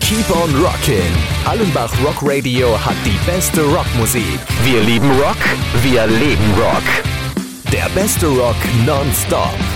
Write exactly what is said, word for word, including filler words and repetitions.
Keep on Rockin'. Allenbach Rock Radio hat die beste Rockmusik. Wir lieben Rock, wir leben Rock. Der beste Rock nonstop.